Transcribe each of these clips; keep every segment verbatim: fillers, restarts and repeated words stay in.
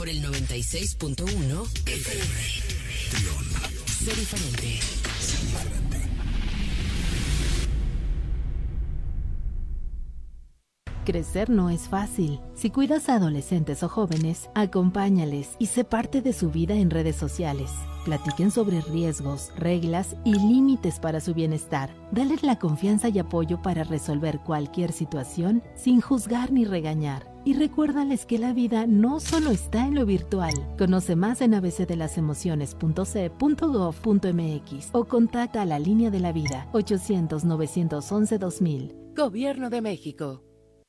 por el noventa y seis punto uno F M. Trión. Sé diferente. Sé diferente. Crecer no es fácil. Si cuidas a adolescentes o jóvenes, acompáñales y sé parte de su vida en redes sociales. Platiquen sobre riesgos, reglas y límites para su bienestar. Dale la confianza y apoyo para resolver cualquier situación sin juzgar ni regañar. Y recuérdales que la vida no solo está en lo virtual. Conoce más en a b c de las emociones punto c punto gov punto m x o contacta a la línea de la vida ochocientos, novecientos once, dos mil. Gobierno de México.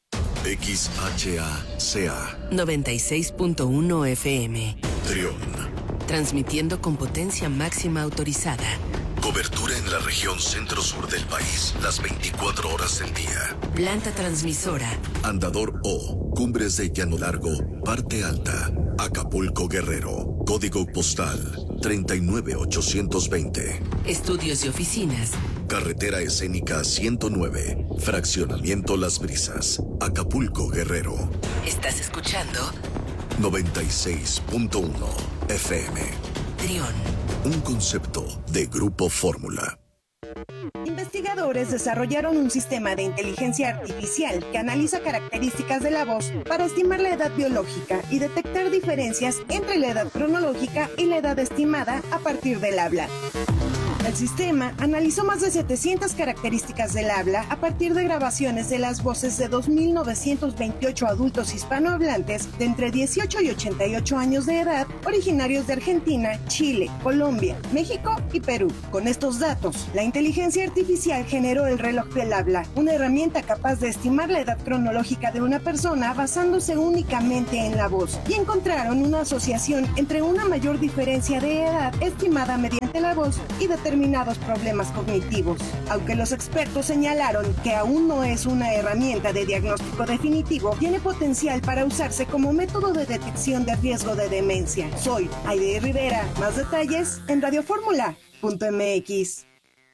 X H A C A noventa y seis punto uno F M. Trión. Transmitiendo con potencia máxima autorizada. Cobertura en la región centro-sur del país, las veinticuatro horas del día. Planta transmisora. Andador O, Cumbres de Llano Largo, Parte Alta, Acapulco, Guerrero. Código postal treinta y nueve ochocientos veinte. Estudios y oficinas. Carretera escénica ciento nueve, Fraccionamiento Las Brisas, Acapulco, Guerrero. ¿Estás escuchando? noventa y seis punto uno F M. Trión. Un concepto de Grupo Fórmula. Investigadores desarrollaron un sistema de inteligencia artificial que analiza características de la voz para estimar la edad biológica y detectar diferencias entre la edad cronológica y la edad estimada a partir del habla. El sistema analizó más de setecientas características del habla a partir de grabaciones de las voces de dos mil novecientos veintiocho adultos hispanohablantes de entre dieciocho y ochenta y ocho años de edad, originarios de Argentina, Chile, Colombia, México y Perú. Con estos datos, la inteligencia artificial generó el reloj del habla, una herramienta capaz de estimar la edad cronológica de una persona basándose únicamente en la voz, y encontraron una asociación entre una mayor diferencia de edad estimada mediante la voz y determinados problemas cognitivos. Aunque los expertos señalaron que aún no es una herramienta de diagnóstico definitivo, tiene potencial para usarse como método de detección de riesgo de demencia. Soy Aide Rivera. Más detalles en radioformula punto m x.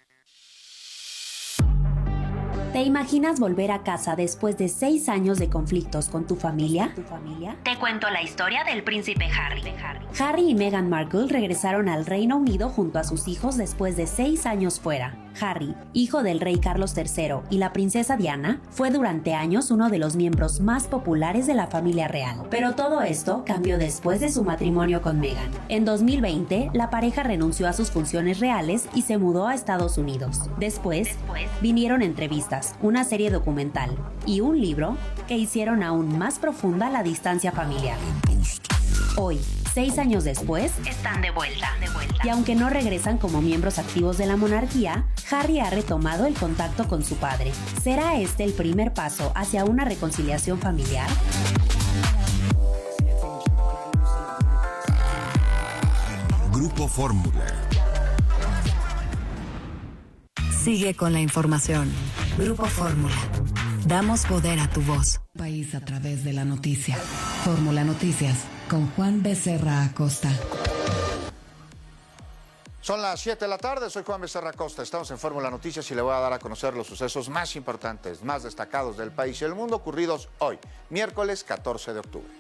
¿Te imaginas volver a casa después de seis años de conflictos con tu familia? ¿Tu familia? Te cuento la historia del príncipe Harry. Harry y Meghan Markle regresaron al Reino Unido junto a sus hijos después de seis años fuera. Harry, hijo del rey Carlos tercero y la princesa Diana, fue durante años uno de los miembros más populares de la familia real. Pero todo esto cambió después de su matrimonio con Meghan. En dos mil veinte, la pareja renunció a sus funciones reales y se mudó a Estados Unidos. Después, Después vinieron entrevistas, una serie documental y un libro que hicieron aún más profunda la distancia familiar. Hoy, seis años después, están de vuelta, de vuelta. Y aunque no regresan como miembros activos de la monarquía, Harry ha retomado el contacto con su padre. ¿Será este el primer paso hacia una reconciliación familiar? Grupo Fórmula. Sigue con la información. Grupo Fórmula. Damos poder a tu voz. País a través de la noticia. Fórmula Noticias con Juan Becerra Acosta. Son las siete de la tarde, soy Juan Becerra Acosta, estamos en Fórmula Noticias y le voy a dar a conocer los sucesos más importantes, más destacados del país y el mundo ocurridos hoy, miércoles catorce de octubre.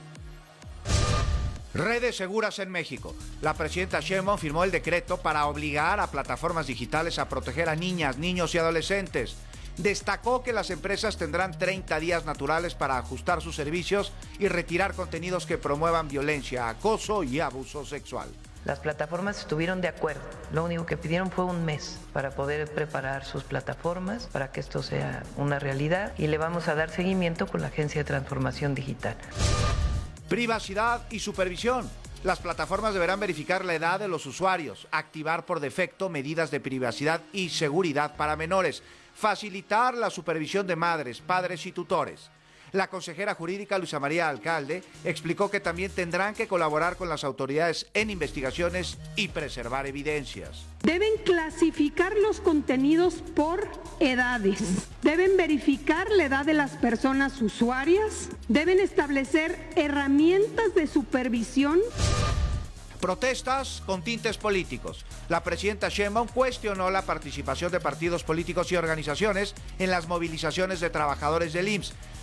Redes seguras en México. La presidenta Sheinbaum firmó el decreto para obligar a plataformas digitales a proteger a niñas, niños y adolescentes. Destacó que las empresas tendrán treinta días naturales para ajustar sus servicios y retirar contenidos que promuevan violencia, acoso y abuso sexual. Las plataformas estuvieron de acuerdo. Lo único que pidieron fue un mes para poder preparar sus plataformas para que esto sea una realidad y le vamos a dar seguimiento con la Agencia de Transformación Digital. Privacidad y supervisión. Las plataformas deberán verificar la edad de los usuarios, activar por defecto medidas de privacidad y seguridad para menores, facilitar la supervisión de madres, padres y tutores. La consejera jurídica Luisa María Alcalde explicó que también tendrán que colaborar con las autoridades en investigaciones y preservar evidencias. Deben clasificar los contenidos por edades, deben verificar la edad de las personas usuarias, deben establecer herramientas de supervisión. Protestas con tintes políticos. La presidenta Sheinbaum cuestionó la participación de partidos políticos y organizaciones en las movilizaciones de trabajadores del I M S S.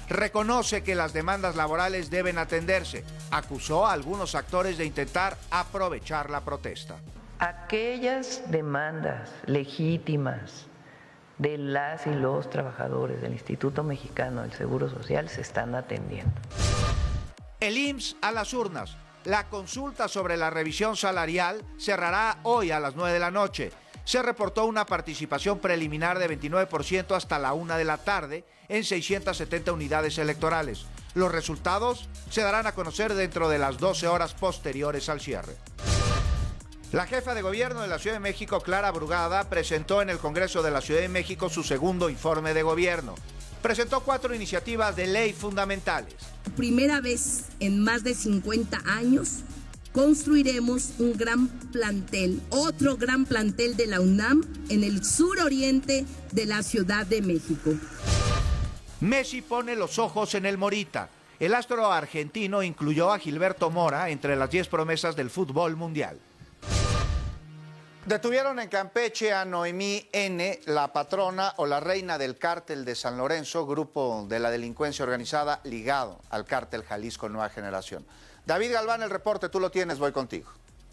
Reconoce que las demandas laborales deben atenderse. Acusó a algunos actores de intentar aprovechar la protesta. Aquellas demandas legítimas de las y los trabajadores del Instituto Mexicano del Seguro Social se están atendiendo. El I M S S a las urnas. La consulta sobre la revisión salarial cerrará hoy a las nueve de la noche. Se reportó una participación preliminar de veintinueve por ciento hasta la una de la tarde en seiscientas setenta unidades electorales. Los resultados se darán a conocer dentro de las doce horas posteriores al cierre. La jefa de gobierno de la Ciudad de México, Clara Brugada, presentó en el Congreso de la Ciudad de México su segundo informe de gobierno. Presentó cuatro iniciativas de ley fundamentales. Primera vez en más de cincuenta años, construiremos un gran plantel, otro gran plantel de la UNAM en el suroriente de la Ciudad de México. Messi pone los ojos en el Morita. El astro argentino incluyó a Gilberto Mora entre las diez promesas del fútbol mundial. Detuvieron en Campeche a Noemí N., la patrona o la reina del cártel de San Lorenzo, grupo de la delincuencia organizada ligado al cártel Jalisco Nueva Generación. David Galván, el reporte, tú lo tienes, voy contigo.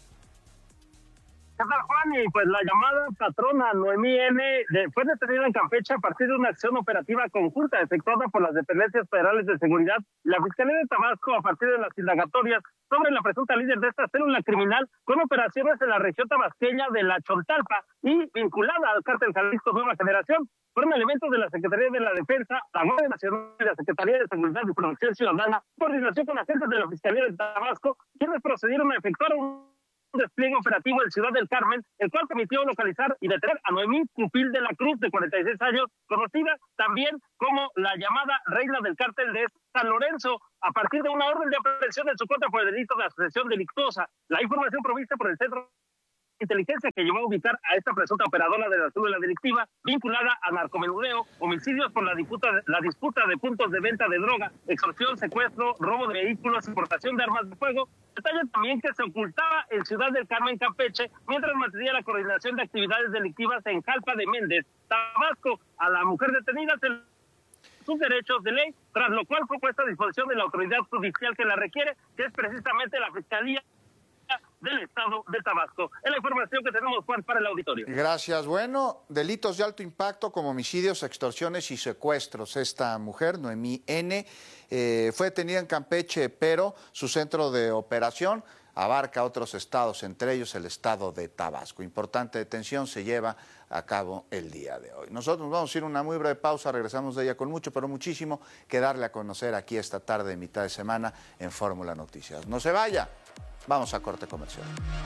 ¿Qué tal, Juan? Y pues la llamada patrona Noemí N. De, fue detenida en Campeche a partir de una acción operativa conjunta efectuada por las dependencias federales de seguridad y la Fiscalía de Tabasco a partir de las indagatorias sobre la presunta líder de esta célula criminal con operaciones en la región tabasqueña de La Chontalpa y vinculada al cártel Jalisco Nueva Generación. Fueron elementos de la Secretaría de la Defensa, la Guardia Nacional y la Secretaría de Seguridad y Protección Ciudadana, en coordinación con agentes de la Fiscalía de Tabasco, quienes procedieron a efectuar un un despliegue operativo en Ciudad del Carmen, el cual permitió localizar y detener a Noemí Pupil de la Cruz, de cuarenta y seis años, conocida también como la llamada reina del cártel de San Lorenzo, a partir de una orden de aprehensión en su contra por el delito de asociación delictuosa. La información provista por el Centro de Inteligencia que llevó a ubicar a esta presunta operadora de la célula delictiva vinculada a narcomenudeo, homicidios por la disputa, la disputa de puntos de venta de droga, extorsión, secuestro, robo de vehículos, importación de armas de fuego. Detalla también que se ocultaba en Ciudad del Carmen, Campeche, mientras mantenía la coordinación de actividades delictivas en Jalpa de Méndez, Tabasco. A la mujer detenida se sus derechos de ley, tras lo cual fue puesta a disposición de la autoridad judicial que la requiere, que es precisamente la Fiscalía del Estado de Tabasco. Es la información que tenemos, Juan, para el auditorio. Gracias. Bueno, delitos de alto impacto como homicidios, extorsiones y secuestros. Esta mujer, Noemí N., eh, fue detenida en Campeche, pero su centro de operación abarca otros estados, entre ellos el estado de Tabasco. Importante detención se lleva a cabo el día de hoy. Nosotros vamos a ir a una muy breve pausa, regresamos de ella con mucho, pero muchísimo que darle a conocer aquí esta tarde de mitad de semana en Fórmula Noticias. No se vaya, vamos a corte comercial.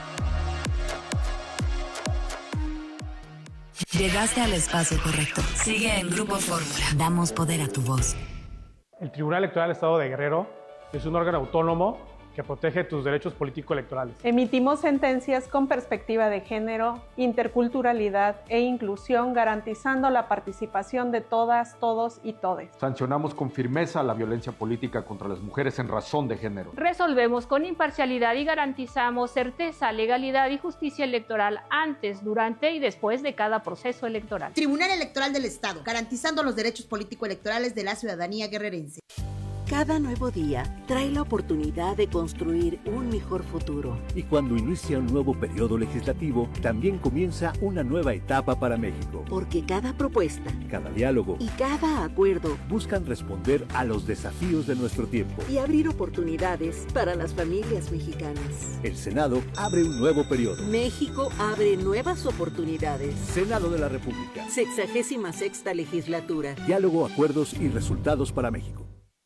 Llegaste al espacio correcto. Sigue en Grupo Fórmula. Damos poder a tu voz. El Tribunal Electoral del Estado de Guerrero es un órgano autónomo que protege tus derechos político-electorales. Emitimos sentencias con perspectiva de género, interculturalidad e inclusión, garantizando la participación de todas, todos y todes. Sancionamos con firmeza la violencia política contra las mujeres en razón de género. Resolvemos con imparcialidad y garantizamos certeza, legalidad y justicia electoral antes, durante y después de cada proceso electoral. Tribunal Electoral del Estado, garantizando los derechos político-electorales de la ciudadanía guerrerense. Cada nuevo día trae la oportunidad de construir un mejor futuro. Y cuando inicia un nuevo periodo legislativo, también comienza una nueva etapa para México. Porque cada propuesta, cada diálogo y cada acuerdo buscan responder a los desafíos de nuestro tiempo y abrir oportunidades para las familias mexicanas. El Senado abre un nuevo periodo. México abre nuevas oportunidades. Senado de la República. Sexagésima sexta legislatura. Diálogo, acuerdos y resultados para México.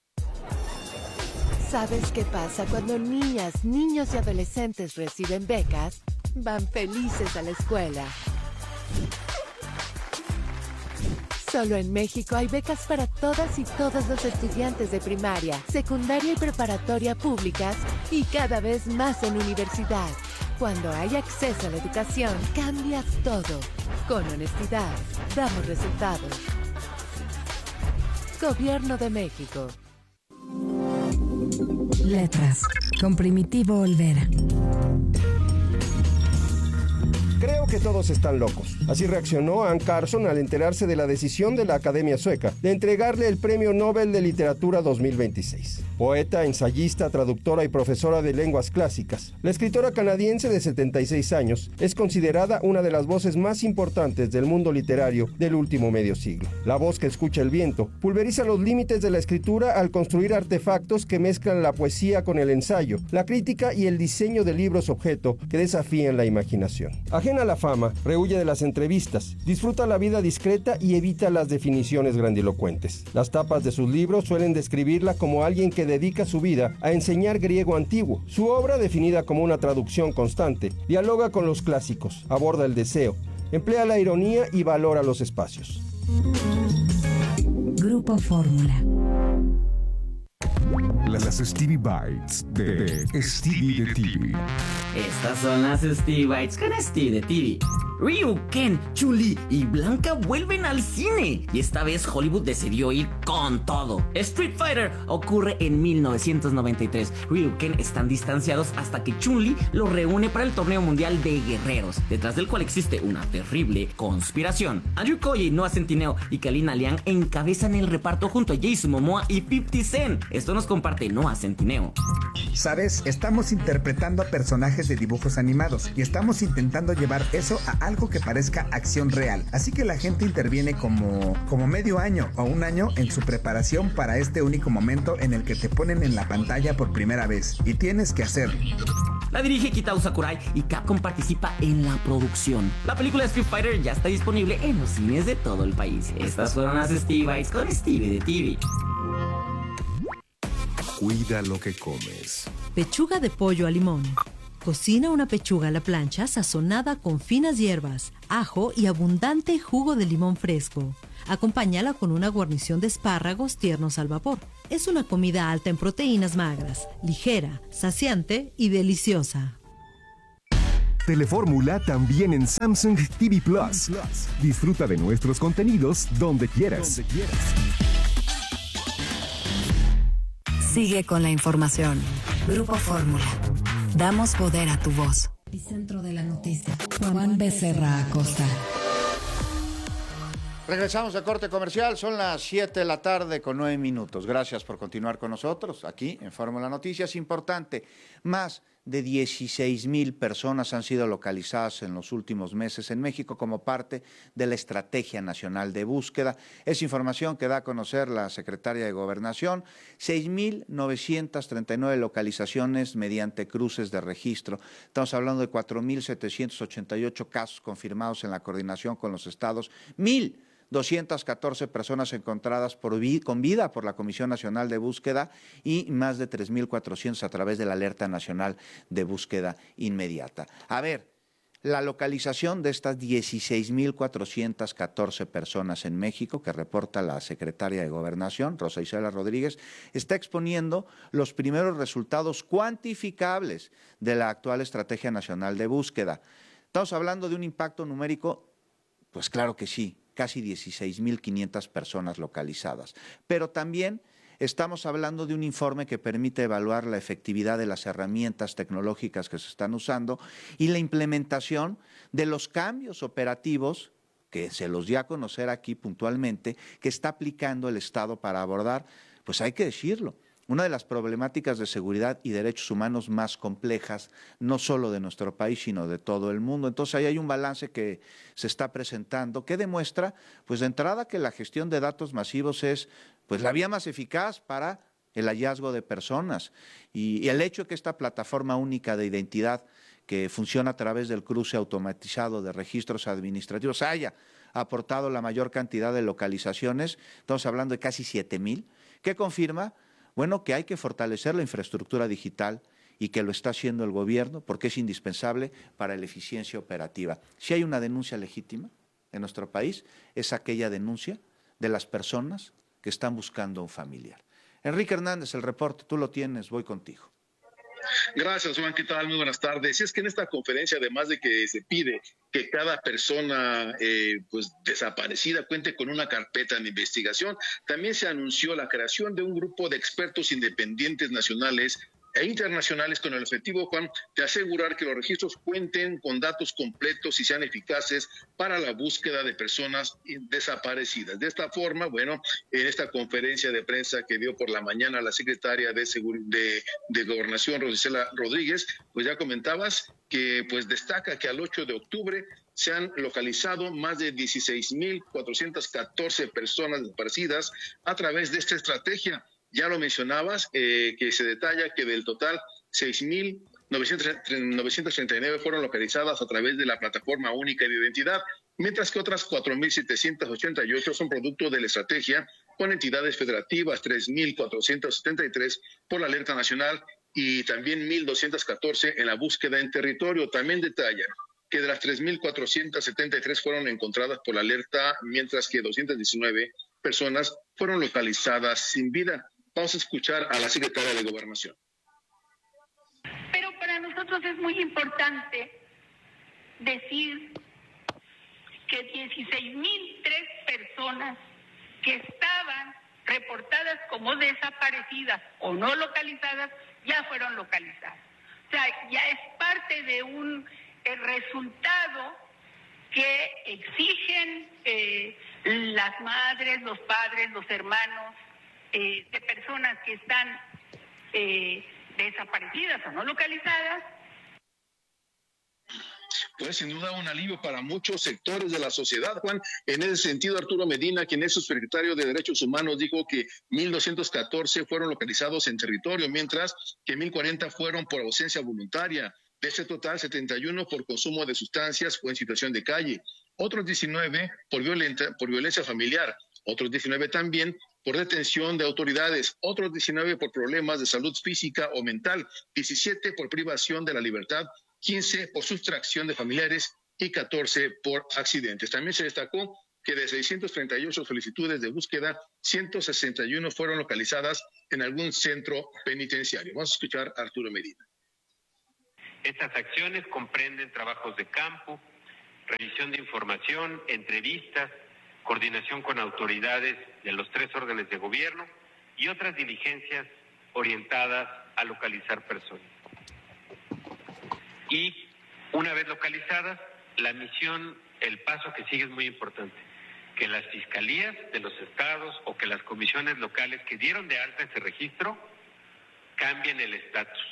¿Sabes qué pasa cuando niñas, niños y adolescentes reciben becas? Van felices a la escuela. Solo en México hay becas para todas y todos los estudiantes de primaria, secundaria y preparatoria públicas y cada vez más en universidad. Cuando hay acceso a la educación, cambias todo. Con honestidad, damos resultados. Gobierno de México. Letras, con Primitivo Olvera. Creo que todos están locos. Así reaccionó Anne Carson al enterarse de la decisión de la Academia Sueca de entregarle el Premio Nobel de Literatura dos mil veintiséis. Poeta, ensayista, traductora y profesora de lenguas clásicas, la escritora canadiense de setenta y seis años es considerada una de las voces más importantes del mundo literario del último medio siglo. La voz que escucha el viento pulveriza los límites de la escritura al construir artefactos que mezclan la poesía con el ensayo, la crítica y el diseño de libros objeto que desafían la imaginación. Ajena a la fama, rehuye de las entrevistas, disfruta la vida discreta y evita las definiciones grandilocuentes. Las tapas de sus libros suelen describirla como alguien que dedica su vida a enseñar griego antiguo. Su obra, definida como una traducción constante, dialoga con los clásicos, aborda el deseo, emplea la ironía y valora los espacios. Grupo Fórmula. Las Stevie Bites de Stevie de T V. Estas son las Stevie Bites con Stevie de T V. Ryu, Ken, Chun-Li y Blanca vuelven al cine y esta vez Hollywood decidió ir con todo. Street Fighter ocurre en mil novecientos noventa y tres. Ryu y Ken están distanciados hasta que Chun-Li los reúne para el torneo mundial de guerreros, detrás del cual existe una terrible conspiración. Andrew Koji, Noah Centineo y Kalina Liang encabezan el reparto junto a Jason Momoa y fifty Cent. Esto nos comparte Noah Centineo. Sabes, estamos interpretando a personajes de dibujos animados y estamos intentando llevar eso a algo que parezca acción real. Así que la gente interviene como, como medio año o un año en su preparación para este único momento en el que te ponen en la pantalla por primera vez. Y tienes que hacerlo. La dirige Kitao Sakurai y Capcom participa en la producción. La película Street Fighter ya está disponible en los cines de todo el país. Estas fueron las Stevie Bites con Stevie de T V. Cuida lo que comes. Pechuga de pollo a limón. Cocina una pechuga a la plancha sazonada con finas hierbas, ajo y abundante jugo de limón fresco. Acompáñala con una guarnición de espárragos tiernos al vapor. Es una comida alta en proteínas magras, ligera, saciante y deliciosa. Telefórmula también en Samsung T V Plus. Disfruta de nuestros contenidos donde quieras. Donde quieras. Sigue con la información. Grupo Fórmula. Damos poder a tu voz. Epicentro de la noticia. Juan Becerra Acosta. Regresamos a corte comercial, son las siete de la tarde con nueve minutos. Gracias por continuar con nosotros aquí en Fórmula Noticias. Importante, más de dieciséis mil personas han sido localizadas en los últimos meses en México como parte de la Estrategia Nacional de Búsqueda. Es información que da a conocer la Secretaria de Gobernación. seis mil novecientas treinta y nueve localizaciones mediante cruces de registro. Estamos hablando de cuatro mil setecientos ochenta y ocho casos confirmados en la coordinación con los estados. mil doscientas catorce personas encontradas por vi- con vida por la Comisión Nacional de Búsqueda y más de tres mil cuatrocientos a través de la Alerta Nacional de Búsqueda Inmediata. A ver, la localización de estas dieciséis mil cuatrocientas catorce personas en México, que reporta la Secretaria de Gobernación, Rosa Isela Rodríguez, está exponiendo los primeros resultados cuantificables de la actual Estrategia Nacional de Búsqueda. Estamos hablando de un impacto numérico, pues claro que sí, casi dieciséis mil quinientas personas localizadas. Pero también estamos hablando de un informe que permite evaluar la efectividad de las herramientas tecnológicas que se están usando y la implementación de los cambios operativos que se los di a conocer aquí puntualmente, que está aplicando el Estado para abordar, pues hay que decirlo, una de las problemáticas de seguridad y derechos humanos más complejas, no solo de nuestro país, sino de todo el mundo. Entonces ahí hay un balance que se está presentando que demuestra, pues de entrada, que la gestión de datos masivos es pues la vía más eficaz para el hallazgo de personas. Y, y el hecho de que esta plataforma única de identidad que funciona a través del cruce automatizado de registros administrativos haya aportado la mayor cantidad de localizaciones, estamos hablando de casi siete mil, que confirma Bueno, que hay que fortalecer la infraestructura digital y que lo está haciendo el gobierno porque es indispensable para la eficiencia operativa. Si hay una denuncia legítima en nuestro país, es aquella denuncia de las personas que están buscando a un familiar. Enrique Hernández, el reporte, tú lo tienes, voy contigo. Gracias, Juan, ¿qué tal? Muy buenas tardes. Y es que en esta conferencia, además de que se pide que cada persona eh, pues desaparecida cuente con una carpeta de investigación, también se anunció la creación de un grupo de expertos independientes nacionales e internacionales con el objetivo, Juan, de asegurar que los registros cuenten con datos completos y sean eficaces para la búsqueda de personas desaparecidas. De esta forma, bueno, en esta conferencia de prensa que dio por la mañana la secretaria de, Segur- de, de Gobernación, Rosicela Rodríguez, pues ya comentabas que pues destaca que al ocho de octubre se han localizado más de dieciséis mil cuatrocientas catorce personas desaparecidas a través de esta estrategia. Ya lo mencionabas, eh, que se detalla que del total seis mil novecientas treinta y nueve fueron localizadas a través de la plataforma única de identidad, mientras que otras cuatro mil setecientas ochenta y ocho son producto de la estrategia con entidades federativas, tres mil cuatrocientas setenta y tres por la alerta nacional y también mil doscientas catorce en la búsqueda en territorio. También detalla que de las tres mil cuatrocientas setenta y tres fueron encontradas por la alerta, mientras que doscientas diecinueve personas fueron localizadas sin vida. Vamos a escuchar a la secretaria de Gobernación. Pero para nosotros es muy importante decir que dieciséis mil tres personas que estaban reportadas como desaparecidas o no localizadas ya fueron localizadas. O sea, ya es parte de un eh, resultado que exigen eh, las madres, los padres, los hermanos eh, de personas que están eh, desaparecidas o no localizadas. Pues sin duda un alivio para muchos sectores de la sociedad, Juan. En ese sentido, Arturo Medina, quien es subsecretario de Derechos Humanos, dijo que mil doscientos catorce fueron localizados en territorio, mientras que mil cuarenta fueron por ausencia voluntaria. De ese total, setenta y uno por consumo de sustancias o en situación de calle. Otros diecinueve por, violenta, por violencia familiar. Otros diecinueve también por detención de autoridades. Otros diecinueve por problemas de salud física o mental. diecisiete por privación de la libertad. quince por sustracción de familiares y catorce por accidentes. También se destacó que de seiscientas treinta y ocho solicitudes de búsqueda, ciento sesenta y uno fueron localizadas en algún centro penitenciario. Vamos a escuchar a Arturo Medina. Estas acciones comprenden trabajos de campo, revisión de información, entrevistas, coordinación con autoridades de los tres órdenes de gobierno y otras diligencias orientadas a localizar personas. Y una vez localizadas, la misión, el paso que sigue es muy importante, que las fiscalías de los estados o que las comisiones locales que dieron de alta ese registro cambien el estatus.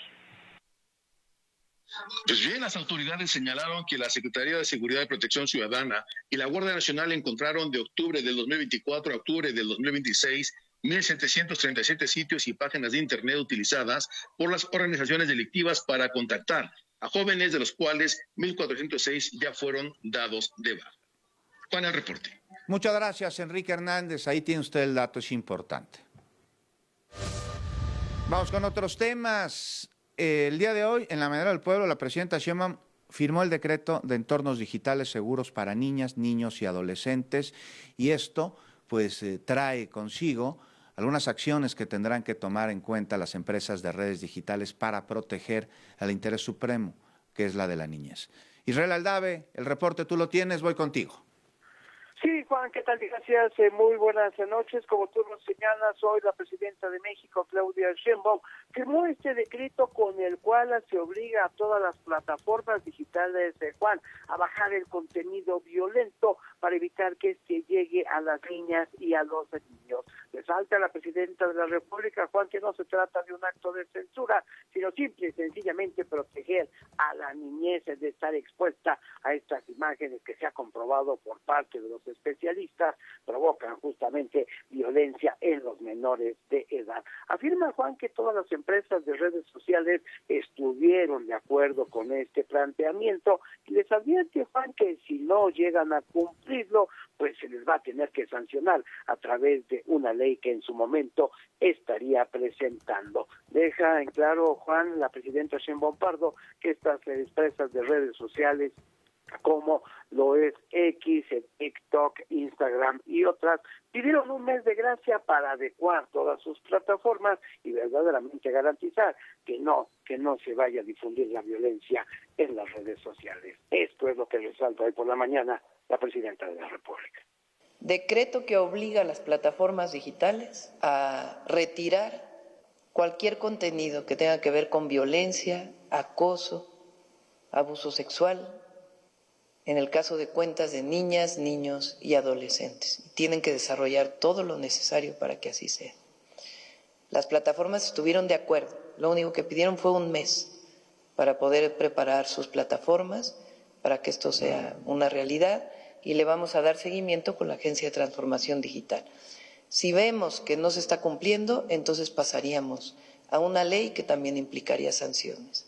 Pues bien, las autoridades señalaron que la Secretaría de Seguridad y Protección Ciudadana y la Guardia Nacional encontraron de octubre del dos mil veinticuatro a octubre del dos mil veintiséis mil setecientos treinta y siete sitios y páginas de Internet utilizadas por las organizaciones delictivas para contactar a jóvenes, de los cuales mil cuatrocientos seis ya fueron dados de baja. Juan, el reporte. Muchas gracias, Enrique Hernández. Ahí tiene usted el dato, es importante. Vamos con otros temas. El día de hoy, en la Mañanera del Pueblo, la presidenta Sheinbaum firmó el decreto de entornos digitales seguros para niñas, niños y adolescentes, y esto pues eh, trae consigo algunas acciones que tendrán que tomar en cuenta las empresas de redes digitales para proteger al interés supremo, que es la de la niñez. Israel Aldave, el reporte tú lo tienes, voy contigo. Sí, Juan, ¿qué tal? Gracias, eh, muy buenas noches. Como tú lo señalas, hoy la presidenta de México, Claudia Sheinbaum, firmó este decreto con el cual se obliga a todas las plataformas digitales de Juan a bajar el contenido violento para evitar que este llegue a las niñas y a los niños. Resalta la presidenta de la República, Juan, que no se trata de un acto de censura, sino simple y sencillamente proteger a la niñez de estar expuesta a estas imágenes que se ha comprobado por parte de los especialistas provocan justamente violencia en los menores de edad. Afirma Juan que todas las empresas de redes sociales estuvieron de acuerdo con este planteamiento y les advierte Juan que si no llegan a cumplirlo, pues se les va a tener que sancionar a través de una ley que en su momento estaría presentando. Deja en claro Juan, la presidenta Sheinbaum Pardo, que estas empresas de redes sociales como lo es X, TikTok, Instagram y otras, pidieron un mes de gracia para adecuar todas sus plataformas y verdaderamente garantizar que no, que no se vaya a difundir la violencia en las redes sociales. Esto es lo que resalta hoy por la mañana la presidenta de la República. Decreto que obliga a las plataformas digitales a retirar cualquier contenido que tenga que ver con violencia, acoso, abuso sexual, en el caso de cuentas de niñas, niños y adolescentes. Tienen que desarrollar todo lo necesario para que así sea. Las plataformas estuvieron de acuerdo, lo único que pidieron fue un mes para poder preparar sus plataformas, para que esto sea una realidad, y le vamos a dar seguimiento con la Agencia de Transformación Digital. Si vemos que no se está cumpliendo, entonces pasaríamos a una ley que también implicaría sanciones.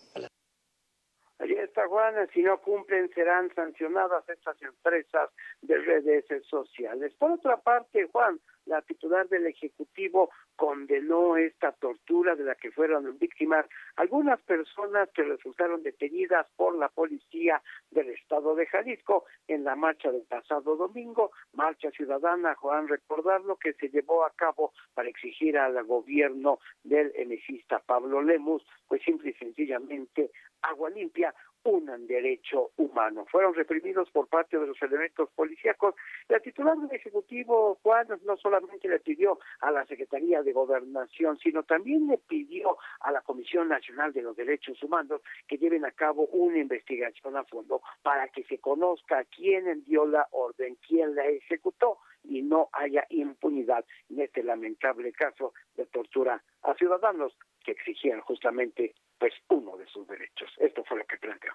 Allí está, Juan, si no cumplen serán sancionadas estas empresas de redes sociales. Por otra parte, Juan, la titular del Ejecutivo condenó esta tortura de la que fueron víctimas algunas personas que resultaron detenidas por la policía del estado de Jalisco en la marcha del pasado domingo, marcha ciudadana, Juan, recordarlo, que se llevó a cabo para exigir al gobierno del emesista Pablo Lemus, pues simple y sencillamente agua limpia, un derecho humano. Fueron reprimidos por parte de los elementos policíacos. La titular del Ejecutivo, Juan, no solamente le pidió a la Secretaría de Gobernación, sino también le pidió a la Comisión Nacional de los Derechos Humanos que lleven a cabo una investigación a fondo para que se conozca quién dio la orden, quién la ejecutó y no haya impunidad en este lamentable caso de tortura a ciudadanos que exigían justamente pues uno de sus derechos. Esto fue lo que planteó.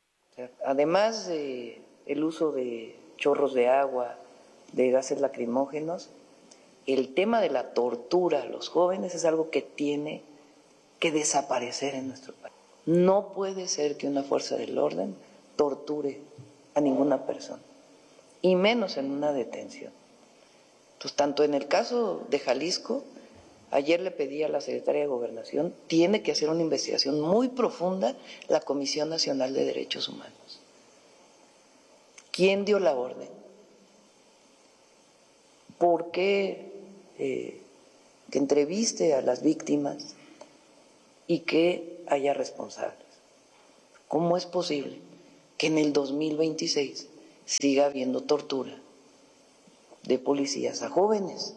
Además de el uso de chorros de agua, de gases lacrimógenos, el tema de la tortura a los jóvenes es algo que tiene que desaparecer en nuestro país. No puede ser que una fuerza del orden torture a ninguna persona, y menos en una detención. Entonces, tanto en el caso de Jalisco, ayer le pedí a la Secretaría de Gobernación, tiene que hacer una investigación muy profunda la Comisión Nacional de Derechos Humanos. ¿Quién dio la orden? ¿Por qué eh, que entreviste a las víctimas y que haya responsables? ¿Cómo es posible que en el dos mil veintiséis siga habiendo tortura de policías a jóvenes?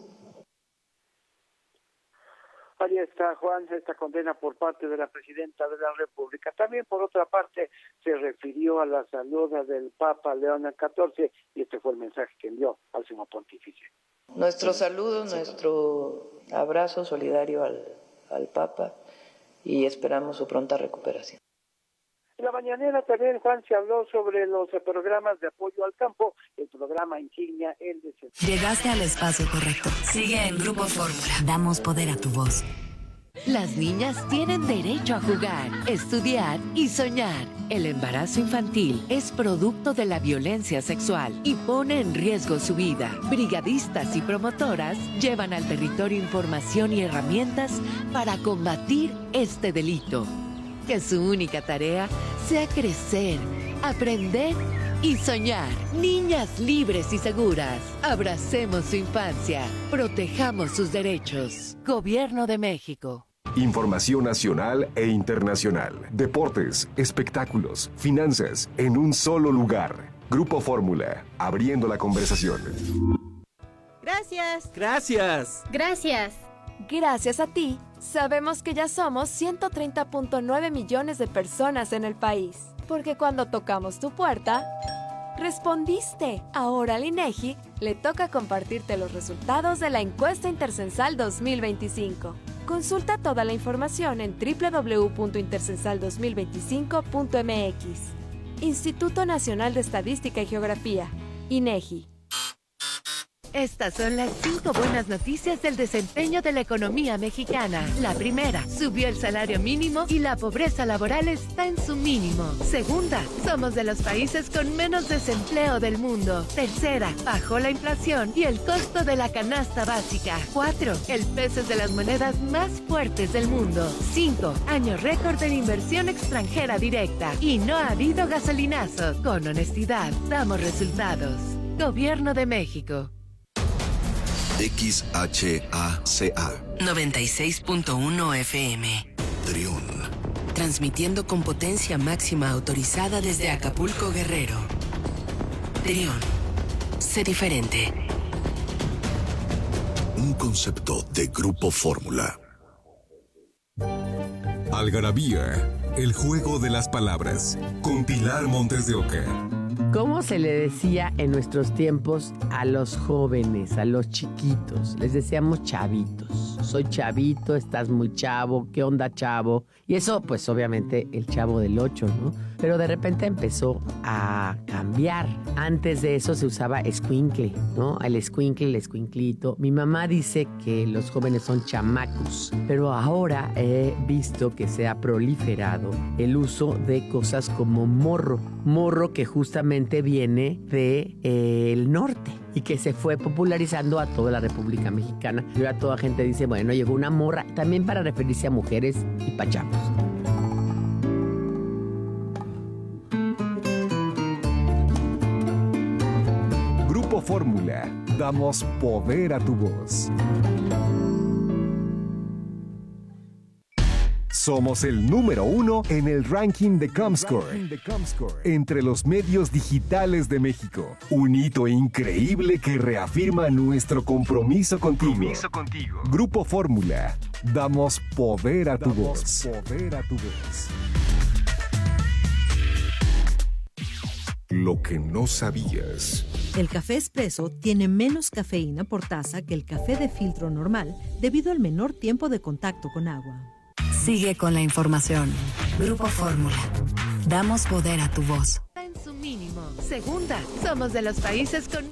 Ahí está, Juan, esta condena por parte de la Presidenta de la República. También, por otra parte, se refirió a la salud del Papa León catorce y este fue el mensaje que envió al Sumo Pontífice. Nuestro saludo, nuestro abrazo solidario al, al Papa y esperamos su pronta recuperación. En la mañanera también, Juan, se habló sobre los programas de apoyo al campo, el programa insignia, el de... Llegaste al espacio correcto. Sigue en Grupo Fórmula. Damos poder a tu voz. Las niñas tienen derecho a jugar, estudiar y soñar. El embarazo infantil es producto de la violencia sexual y pone en riesgo su vida. Brigadistas y promotoras llevan al territorio información y herramientas para combatir este delito. Que su única tarea sea crecer, aprender y soñar. Niñas libres y seguras. Abracemos su infancia. Protejamos sus derechos. Gobierno de México. Información nacional e internacional. Deportes, espectáculos, finanzas, en un solo lugar. Grupo Fórmula, abriendo la conversación. Gracias. Gracias. Gracias. Gracias a ti, sabemos que ya somos ciento treinta punto nueve millones de personas en el país. Porque cuando tocamos tu puerta, respondiste. Ahora al INEGI le toca compartirte los resultados de la encuesta Intercensal dos mil veinticinco. Consulta toda la información en doble u doble u doble u punto intercensal dos mil veinticinco punto m x. Instituto Nacional de Estadística y Geografía, INEGI. Estas son las cinco buenas noticias del desempeño de la economía mexicana. La primera, subió el salario mínimo y la pobreza laboral está en su mínimo. Segunda, somos de los países con menos desempleo del mundo. Tercera, bajó la inflación y el costo de la canasta básica. Cuatro, el peso es de las monedas más fuertes del mundo. Cinco, año récord en inversión extranjera directa. Y no ha habido gasolinazo. Con honestidad, damos resultados. Gobierno de México. X H A C A noventa y seis punto uno F M. Trión. Transmitiendo con potencia máxima autorizada desde Acapulco, Guerrero. Trión. Sé diferente. Un concepto de Grupo Fórmula. Algarabía, el juego de las palabras, con Pilar Montes de Oca. ¿Cómo se le decía en nuestros tiempos a los jóvenes, a los chiquitos? Les decíamos chavitos. Soy chavito, estás muy chavo, ¿qué onda, chavo? Y eso, pues obviamente, el Chavo del Ocho, ¿no? Pero de repente empezó a cambiar. Antes de eso se usaba escuincle, ¿no? El escuincle, el escuinclito. Mi mamá dice que los jóvenes son chamacos, pero ahora he visto que se ha proliferado el uso de cosas como morro. Morro que justamente viene del de, eh, norte y que se fue popularizando a toda la República Mexicana. Y ahora toda gente dice, bueno, llegó una morra, también para referirse a mujeres y pachacos. Grupo Fórmula, damos poder a tu voz. Somos el número uno en el ranking de Comscore, entre los medios digitales de México. Un hito increíble que reafirma nuestro compromiso contigo. Compromiso contigo. Grupo Fórmula, damos poder a tu damos voz. Poder a tu voz. Lo que no sabías. El café expreso tiene menos cafeína por taza que el café de filtro normal debido al menor tiempo de contacto con agua. Sigue con la información. Grupo Fórmula. Damos poder a tu voz. En su mínimo. Segunda, somos de los países con...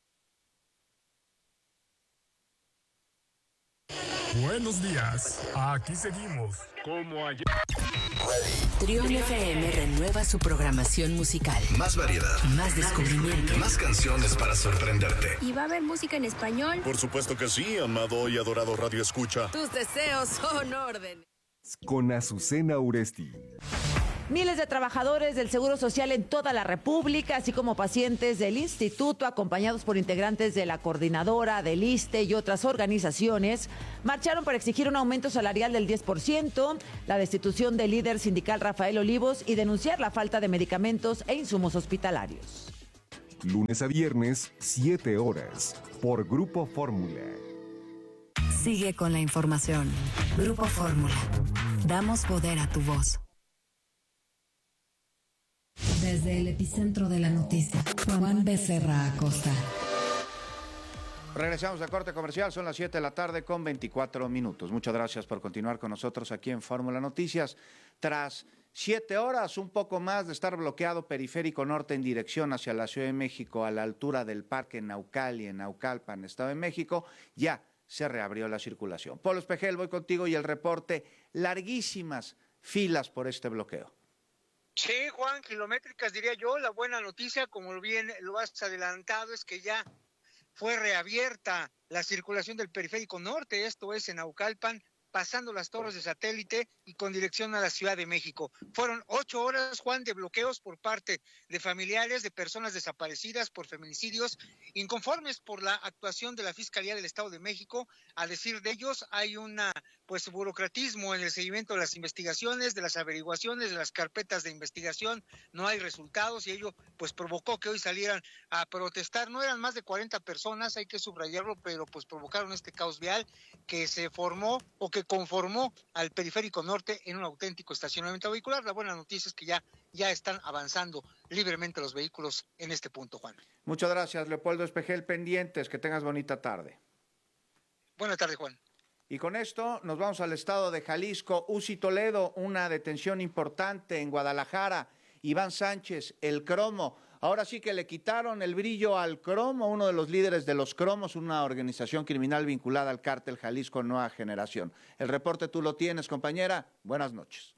Buenos días. Aquí seguimos. Como ayer. Trión F M renueva su programación musical. Más variedad. Más descubrimiento. Más canciones para sorprenderte. ¿Y va a haber música en español? Por supuesto que sí, amado y adorado Radio Escucha. Tus deseos son órdenes. Con Azucena Uresti. Miles de trabajadores del Seguro Social en toda la República, así como pacientes del instituto, acompañados por integrantes de la coordinadora, del ISSSTE y otras organizaciones, marcharon para exigir un aumento salarial del diez por ciento, la destitución del líder sindical Rafael Olivos y denunciar la falta de medicamentos e insumos hospitalarios. Lunes a viernes, siete horas, por Grupo Fórmula. Sigue con la información. Grupo Fórmula. Damos poder a tu voz. Desde el epicentro de la noticia, Juan Becerra Acosta. Regresamos a corte comercial, son las siete de la tarde con veinticuatro minutos. Muchas gracias por continuar con nosotros aquí en Fórmula Noticias. Tras siete horas, un poco más de estar bloqueado Periférico Norte en dirección hacia la Ciudad de México, a la altura del Parque Naucali, en Naucalpan, Estado de México, ya se reabrió la circulación. Polo Espejel, voy contigo y el reporte, larguísimas filas por este bloqueo. Sí, Juan, kilométricas diría yo. La buena noticia, como bien lo has adelantado, es que ya fue reabierta la circulación del Periférico Norte, esto es en Naucalpan, pasando las torres de satélite y con dirección a la Ciudad de México. Fueron ocho horas, Juan, de bloqueos por parte de familiares de personas desaparecidas por feminicidios, inconformes por la actuación de la Fiscalía del Estado de México. A decir de ellos, hay una pues burocratismo en el seguimiento de las investigaciones, de las averiguaciones, de las carpetas de investigación. No hay resultados y ello pues provocó que hoy salieran a protestar. No eran más de cuarenta personas, hay que subrayarlo, pero pues provocaron este caos vial que se formó o que conformó al Periférico Norte en un auténtico estacionamiento vehicular. La buena noticia es que ya, ya están avanzando libremente los vehículos en este punto, Juan. Muchas gracias, Leopoldo Espejel, pendientes, que tengas bonita tarde. Buenas tardes, Juan. Y con esto nos vamos al estado de Jalisco. U C I Toledo, una detención importante en Guadalajara. Iván Sánchez, el cromo. Ahora sí que le quitaron el brillo al cromo, uno de los líderes de los cromos, una organización criminal vinculada al cártel Jalisco Nueva Generación. El reporte tú lo tienes, compañera. Buenas noches.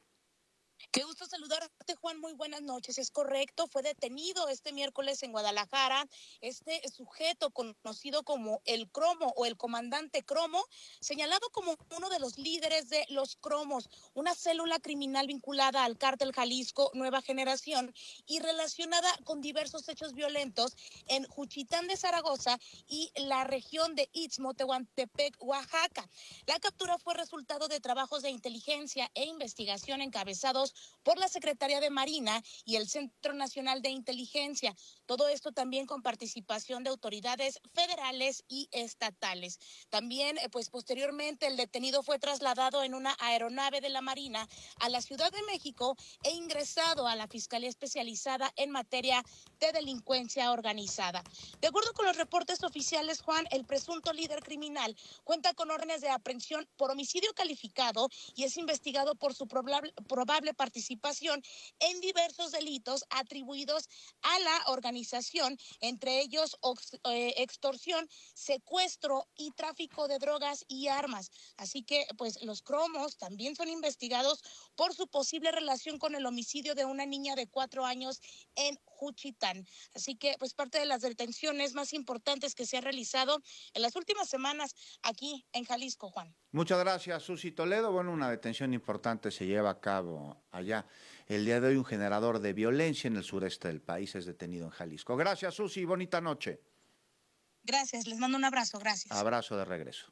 Qué gusto saludarte, Juan, muy buenas noches. Es correcto, fue detenido este miércoles en Guadalajara este sujeto conocido como el Cromo o el comandante Cromo, señalado como uno de los líderes de los Cromos, una célula criminal vinculada al cártel Jalisco Nueva Generación y relacionada con diversos hechos violentos en Juchitán de Zaragoza y la región de Istmo Tehuantepec, Oaxaca. La captura fue resultado de trabajos de inteligencia e investigación encabezados por la Secretaría Secretaría de Marina y el Centro Nacional de Inteligencia. Todo esto también con participación de autoridades federales y estatales. También, eh, pues posteriormente, el detenido fue trasladado en una aeronave de la Marina a la Ciudad de México e ingresado a la Fiscalía Especializada en materia de delincuencia organizada. De acuerdo con los reportes oficiales, Juan, el presunto líder criminal cuenta con órdenes de aprehensión por homicidio calificado y es investigado por su probable, probable participación en diversos delitos atribuidos a la organización, entre ellos ox, eh, extorsión, secuestro y tráfico de drogas y armas. Así que, pues, los cromos también son investigados por su posible relación con el homicidio de una niña de cuatro años en Juchitán. Así que, pues, parte de las detenciones más importantes que se han realizado en las últimas semanas aquí en Jalisco, Juan. Muchas gracias, Susi Toledo. Bueno, una detención importante se lleva a cabo allá. El día de hoy un generador de violencia en el sureste del país es detenido en Jalisco. Gracias, Susi. Bonita noche. Gracias. Les mando un abrazo. Gracias. Abrazo de regreso.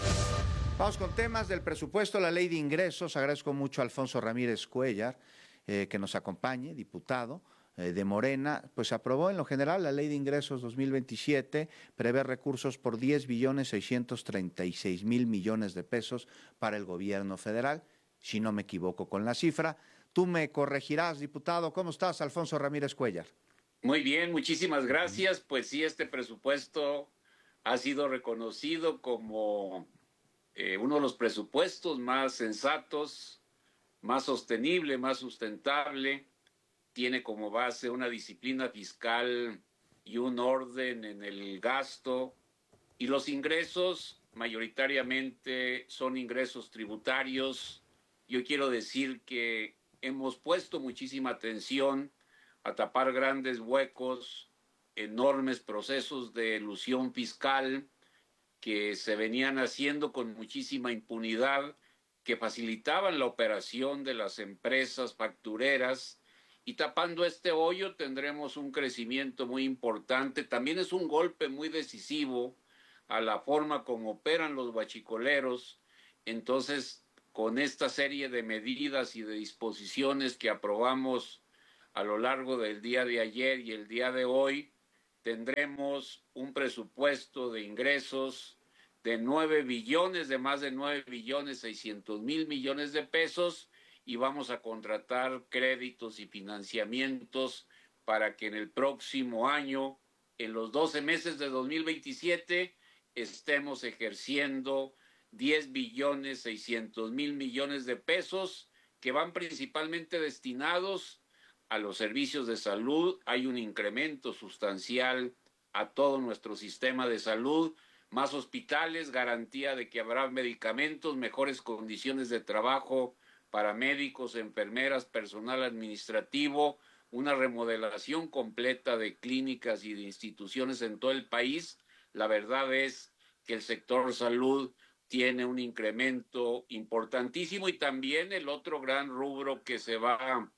Vamos con temas del presupuesto, la ley de ingresos. Agradezco mucho a Alfonso Ramírez Cuellar eh, que nos acompañe, diputado eh, de Morena. Pues aprobó en lo general la ley de ingresos dos mil veintisiete, prevé recursos por diez billones seiscientos treinta y seis mil millones de pesos para el gobierno federal, si no me equivoco con la cifra. Tú me corregirás, diputado. ¿Cómo estás, Alfonso Ramírez Cuellar? Muy bien, muchísimas gracias. Pues sí, este presupuesto ha sido reconocido como eh, uno de los presupuestos más sensatos, más sostenible, más sustentable. Tiene como base una disciplina fiscal y un orden en el gasto. Y los ingresos mayoritariamente son ingresos tributarios. Yo quiero decir que hemos puesto muchísima atención a tapar grandes huecos, enormes procesos de elusión fiscal que se venían haciendo con muchísima impunidad, que facilitaban la operación de las empresas factureras, y tapando este hoyo tendremos un crecimiento muy importante. También es un golpe muy decisivo a la forma como operan los huachicoleros. Entonces, con esta serie de medidas y de disposiciones que aprobamos a lo largo del día de ayer y el día de hoy, tendremos un presupuesto de ingresos de nueve billones, de más de nueve billones seiscientos mil millones de pesos, y vamos a contratar créditos y financiamientos para que en el próximo año, en los doce meses de dos mil veintisiete, estemos ejerciendo diez billones seiscientos mil millones de pesos, que van principalmente destinados a los servicios de salud. Hay un incremento sustancial a todo nuestro sistema de salud, más hospitales, garantía de que habrá medicamentos, mejores condiciones de trabajo para médicos, enfermeras, personal administrativo, una remodelación completa de clínicas y de instituciones en todo el país. La verdad es que el sector salud tiene un incremento importantísimo, y también el otro gran rubro que se va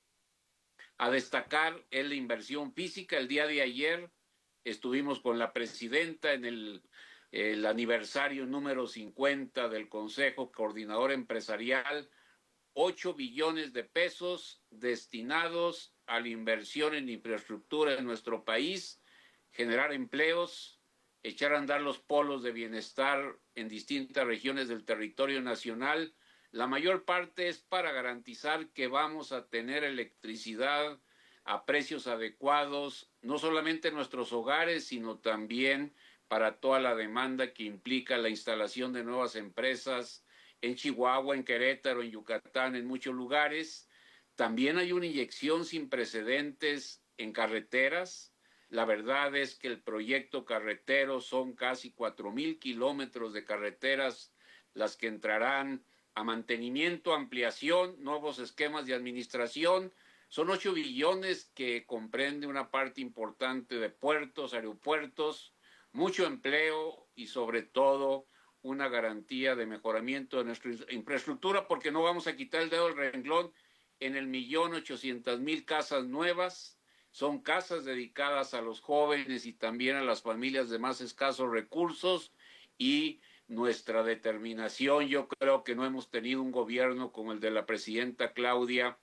a destacar es la inversión física. El día de ayer estuvimos con la presidenta en el, el aniversario número cincuenta del Consejo Coordinador Empresarial, ocho billones de pesos destinados a la inversión en infraestructura en nuestro país, generar empleos, echar a andar los polos de bienestar en distintas regiones del territorio nacional. La mayor parte es para garantizar que vamos a tener electricidad a precios adecuados, no solamente en nuestros hogares, sino también para toda la demanda que implica la instalación de nuevas empresas en Chihuahua, en Querétaro, en Yucatán, en muchos lugares. También hay una inyección sin precedentes en carreteras. La verdad es que el proyecto carretero son casi cuatro mil kilómetros de carreteras las que entrarán a mantenimiento, ampliación, nuevos esquemas de administración. Son ocho billones que comprende una parte importante de puertos, aeropuertos, mucho empleo y sobre todo una garantía de mejoramiento de nuestra infraestructura, porque no vamos a quitar el dedo del renglón en el millón ochocientas mil casas nuevas. Son casas dedicadas a los jóvenes y también a las familias de más escasos recursos, y nuestra determinación, yo creo que no hemos tenido un gobierno como el de la presidenta Claudia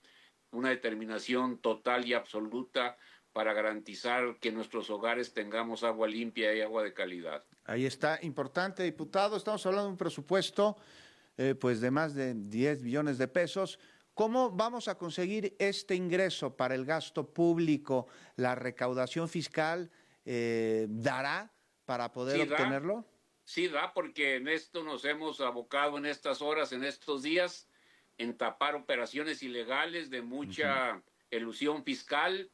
una determinación total y absoluta para garantizar que en nuestros hogares tengamos agua limpia y agua de calidad. Ahí está, importante, diputado. Estamos hablando de un presupuesto eh, pues de más de diez billones de pesos. ¿Cómo vamos a conseguir este ingreso para el gasto público? ¿La recaudación fiscal eh, dará para poder Sí, da. obtenerlo? Sí, da, porque en esto nos hemos abocado en estas horas, en estos días, en tapar operaciones ilegales de mucha uh-huh. elusión fiscal.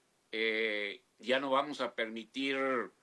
Eh, ya no vamos a permitir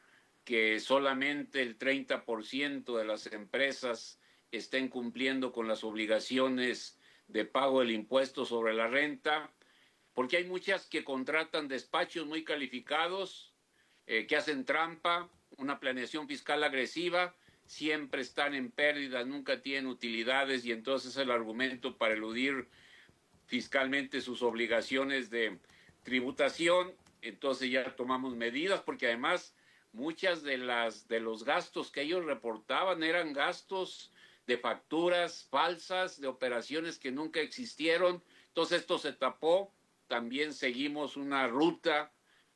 que solamente el treinta por ciento de las empresas estén cumpliendo con las obligaciones de pago del impuesto sobre la renta, porque hay muchas que contratan despachos muy calificados, eh, que hacen trampa, una planeación fiscal agresiva, siempre están en pérdida, nunca tienen utilidades, y entonces el argumento para eludir fiscalmente sus obligaciones de tributación. Entonces ya tomamos medidas, porque además muchas de las de los gastos que ellos reportaban eran gastos de facturas falsas, de operaciones que nunca existieron. Entonces esto se tapó. También seguimos una ruta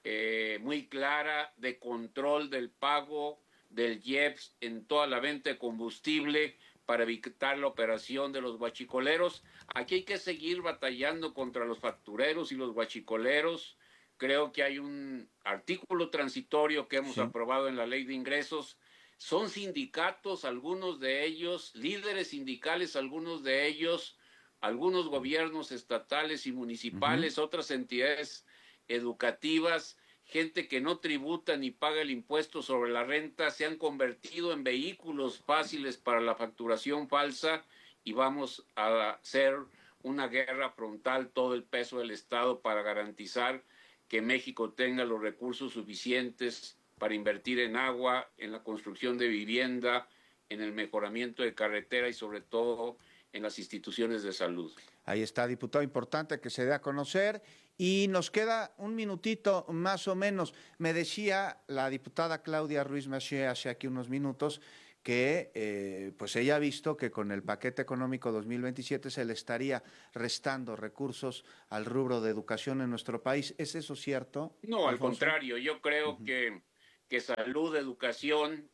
eh, muy clara de control del pago del I E P S en toda la venta de combustible para evitar la operación de los guachicoleros. Aquí hay que seguir batallando contra los factureros y los guachicoleros. Creo que hay un artículo transitorio que hemos sí. aprobado en la Ley de Ingresos. Son sindicatos, algunos de ellos, líderes sindicales, algunos de ellos, algunos gobiernos estatales y municipales, uh-huh. otras entidades educativas, gente que no tributa ni paga el impuesto sobre la renta, se han convertido en vehículos fáciles para la facturación falsa, y vamos a hacer una guerra frontal, todo el peso del Estado, para garantizar que México tenga los recursos suficientes para invertir en agua, en la construcción de vivienda, en el mejoramiento de carretera y sobre todo en las instituciones de salud. Ahí está, diputado, importante que se dé a conocer. Y nos queda un minutito más o menos. Me decía la diputada Claudia Ruiz Massieu hace aquí unos minutos que eh, pues ella ha visto que con el paquete económico dos mil veintisiete se le estaría restando recursos al rubro de educación en nuestro país. ¿Es eso cierto? No, Alfonso? Al contrario, yo creo uh-huh. que, que salud, educación,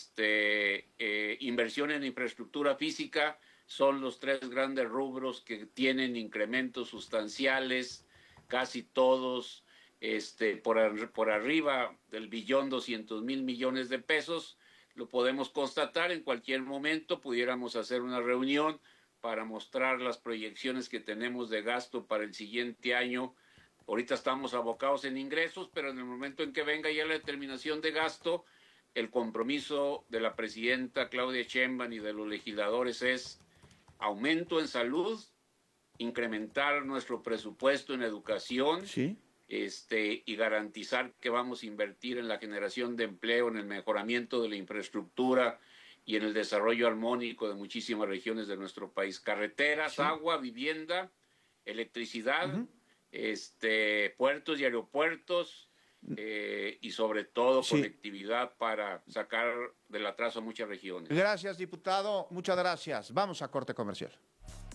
este, eh, inversión en infraestructura física son los tres grandes rubros que tienen incrementos sustanciales, casi todos este, por, ar- por arriba del billón doscientos mil millones de pesos. Lo podemos constatar en cualquier momento. Pudiéramos hacer una reunión para mostrar las proyecciones que tenemos de gasto para el siguiente año. Ahorita estamos abocados en ingresos, pero en el momento en que venga ya la determinación de gasto, el compromiso de la presidenta Claudia Sheinbaum y de los legisladores es aumento en salud, incrementar nuestro presupuesto en educación, ¿sí? Este, y garantizar que vamos a invertir en la generación de empleo, en el mejoramiento de la infraestructura y en el desarrollo armónico de muchísimas regiones de nuestro país. Carreteras, sí. agua, vivienda, electricidad, uh-huh. este, puertos y aeropuertos, eh, y sobre todo sí. conectividad para sacar del atraso a muchas regiones. Gracias, diputado. Muchas gracias. Vamos a corte comercial.